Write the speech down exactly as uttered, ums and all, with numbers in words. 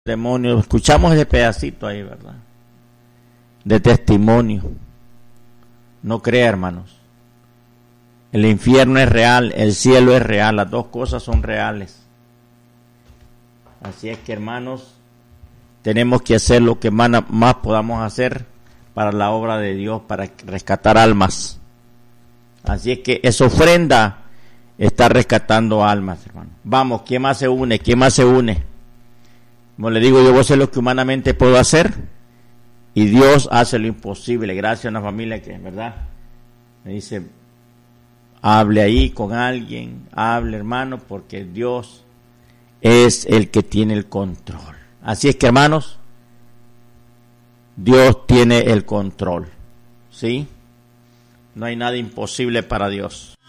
Testimonio, escuchamos ese pedacito ahí, ¿verdad? De testimonio. No crea, hermanos. El infierno es real, el cielo es real, las dos cosas son reales. Así es que, hermanos, tenemos que hacer lo que más, más podamos hacer para la obra de Dios, para rescatar almas. Así es que esa ofrenda está rescatando almas, hermano. Vamos, ¿quién más se une? ¿Quién más se une? Como le digo, yo voy a hacer lo que humanamente puedo hacer y Dios hace lo imposible. Gracias a una familia que, ¿verdad? Me dice, hable ahí con alguien, hable, hermano, porque Dios es el que tiene el control. Así es que, hermanos, Dios tiene el control, ¿sí? No hay nada imposible para Dios.